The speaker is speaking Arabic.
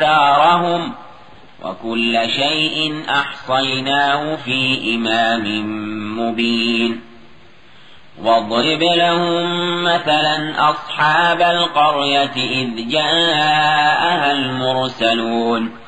آثارهم وكل شيء أحصيناه في إمام مبين واضرب لهم مثلا أصحاب القرية إذ جاءها المرسلون